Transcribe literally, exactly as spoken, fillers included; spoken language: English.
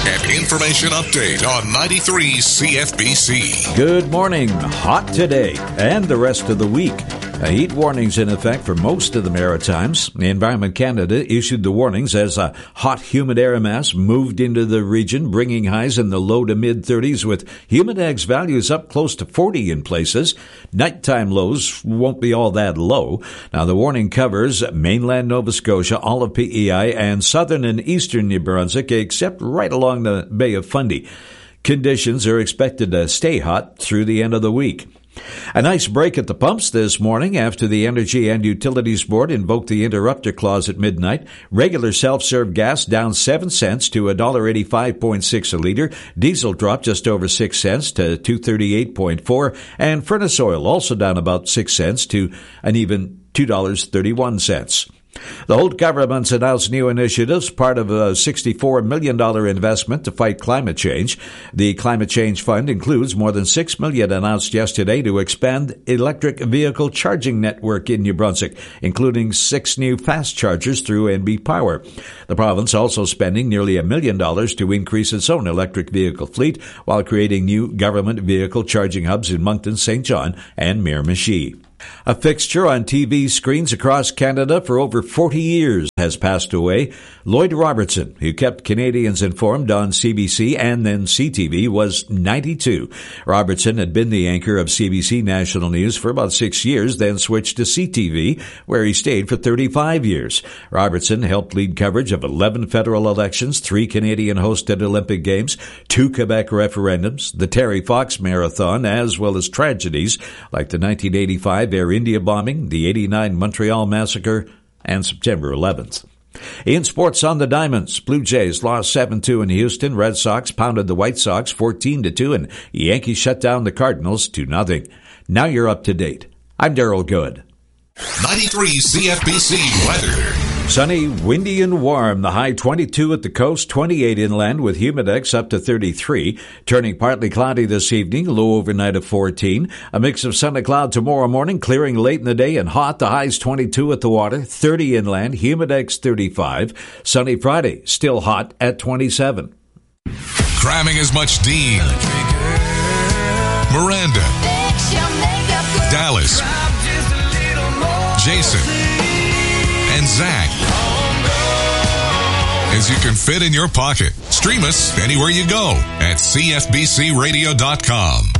An information update on ninety-three C F B C. Good morning. Hot today and the rest of the week. A heat warning's in effect for most of the Maritimes. Environment Canada issued the warnings as a hot, humid air mass moved into the region, bringing highs in the low to mid-thirties with humidex values up close to forty in places. Nighttime lows won't be all that low. Now, the warning covers mainland Nova Scotia, all of P E I, and southern and eastern New Brunswick, except right along the Bay of Fundy. Conditions are expected to stay hot through the end of the week. A nice break at the pumps this morning after the Energy and Utilities Board invoked the interrupter clause at midnight. Regular self-serve gas down seven cents to one dollar eighty-five point six a liter. Diesel dropped just over six cents to two thirty-eight point four. And furnace oil also down about six cents to an even two dollars thirty-one cents. The Holt government's announced new initiatives, part of a sixty-four million dollars investment to fight climate change. The Climate Change Fund includes more than six million dollars announced yesterday to expand electric vehicle charging network in New Brunswick, including six new fast chargers through N B Power. The province also spending nearly a million dollars to increase its own electric vehicle fleet while creating new government vehicle charging hubs in Moncton, Saint John, and Miramichi. A fixture on T V screens across Canada for over forty years has passed away. Lloyd Robertson, who kept Canadians informed on C B C and then C T V, was ninety-two. Robertson had been the anchor of C B C National News for about six years, then switched to C T V, where he stayed for thirty-five years. Robertson helped lead coverage of eleven federal elections, three Canadian-hosted Olympic Games, two Quebec referendums, the Terry Fox Marathon, as well as tragedies like the nineteen eighty-five Air India bombing, the eighty-nine Montreal massacre, and September eleventh. In sports on the Diamonds, Blue Jays lost seven two in Houston. Red Sox pounded the White Sox fourteen to two, and Yankees shut down the Cardinals two nothing. Now you're up to date. I'm Daryl Good. ninety-three C F B C weather. Sunny, windy, and warm. The high twenty-two at the coast, twenty-eight inland with humidex up to thirty-three. Turning partly cloudy this evening, low overnight of fourteen. A mix of sun and cloud tomorrow morning, clearing late in the day and hot. The highs twenty-two at the water, thirty inland, humidex thirty-five. Sunny Friday, still hot at twenty-seven. Cramming as much Dean, Miranda, Dallas, Jason, and Zach as you can fit in your pocket. Stream us anywhere you go at C F B C radio dot com.